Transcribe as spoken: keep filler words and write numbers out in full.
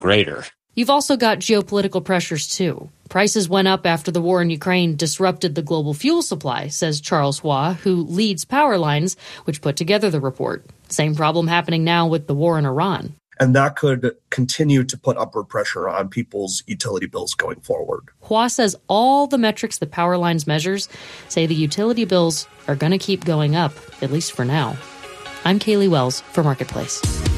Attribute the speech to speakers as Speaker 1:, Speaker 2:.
Speaker 1: greater.
Speaker 2: You've also got geopolitical pressures, too. Prices went up after the war in Ukraine disrupted the global fuel supply, says Charles Hua, who leads Powerlines, which put together the report. Same problem happening now with the war in Iran.
Speaker 3: And that could continue to put upward pressure on people's utility bills going forward.
Speaker 2: Hua says all the metrics that Powerlines measures say the utility bills are going to keep going up, at least for now. I'm Kaylee Wells for Marketplace.